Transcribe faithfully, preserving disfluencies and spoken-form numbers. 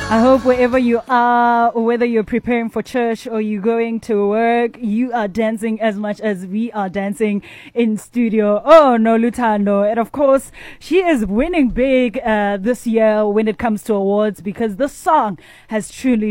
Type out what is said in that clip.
I hope wherever you are, or whether you're preparing for church or you're going to work, you are dancing as much as we are dancing in studio. Oh, no, Lutando. And of course, she is winning big uh, this year when it comes to awards because this song has truly